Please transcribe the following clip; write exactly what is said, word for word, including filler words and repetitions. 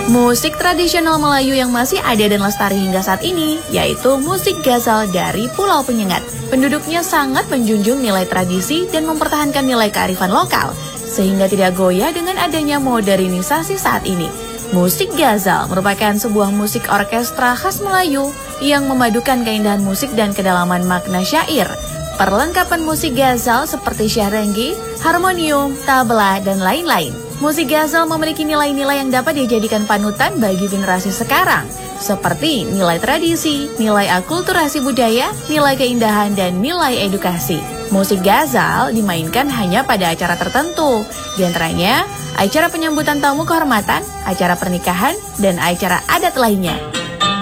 Musik tradisional Melayu yang masih ada dan lestari hingga saat ini, yaitu musik ghazal dari Pulau Penyengat. Penduduknya sangat menjunjung nilai tradisi dan mempertahankan nilai kearifan lokal, sehingga tidak goyah dengan adanya modernisasi saat ini. Musik ghazal merupakan sebuah musik orkestra khas Melayu yang memadukan keindahan musik dan kedalaman makna syair. Perlengkapan musik ghazal seperti syahrengi, harmonium, tabla, dan lain-lain. Musik ghazal memiliki nilai-nilai yang dapat dijadikan panutan bagi generasi sekarang, seperti nilai tradisi, nilai akulturasi budaya, nilai keindahan, dan nilai edukasi. Musik ghazal dimainkan hanya pada acara tertentu, di antaranya acara penyambutan tamu kehormatan, acara pernikahan, dan acara adat lainnya.